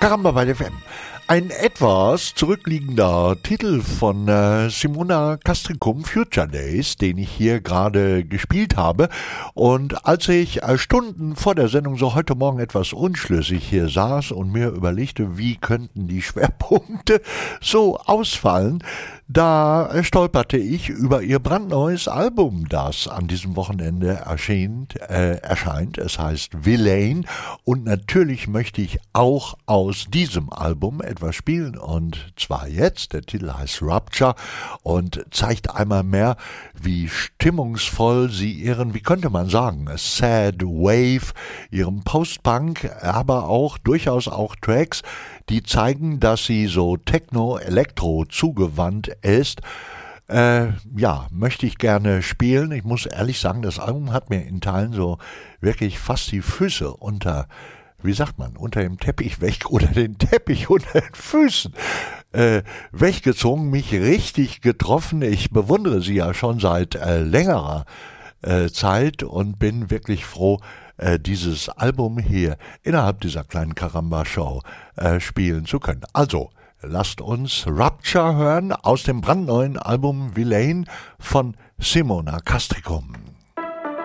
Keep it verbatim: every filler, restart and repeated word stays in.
Caramba bei der F M. Ein etwas zurückliegender Titel von äh, Simona Castricum, Future Days, den ich hier gerade gespielt habe. Und als ich äh, Stunden vor der Sendung so heute Morgen etwas unschlüssig hier saß und mir überlegte, wie könnten die Schwerpunkte so ausfallen, da äh, stolperte ich über ihr brandneues Album, das an diesem Wochenende erscheint. Äh, erscheint. Es heißt Villain und natürlich möchte ich auch aus diesem Album etwas spielen und zwar jetzt. Der Titel heißt Rupture und zeigt einmal mehr, wie stimmungsvoll sie ihren, wie könnte man sagen, Sad Wave, ihrem Post-Punk, aber auch durchaus auch Tracks, die zeigen, dass sie so Techno-Elektro zugewandt ist. Äh, ja, möchte ich gerne spielen. Ich muss ehrlich sagen, das Album hat mir in Teilen so wirklich fast die Füße unter, wie sagt man, unter dem Teppich weg oder den Teppich unter den Füßen äh, weggezogen, mich richtig getroffen. Ich bewundere sie ja schon seit äh, längerer äh, Zeit und bin wirklich froh, äh, dieses Album hier innerhalb dieser kleinen Caramba-Show äh, spielen zu können. Also, lasst uns Rupture hören aus dem brandneuen Album Villain von Simona Castricum.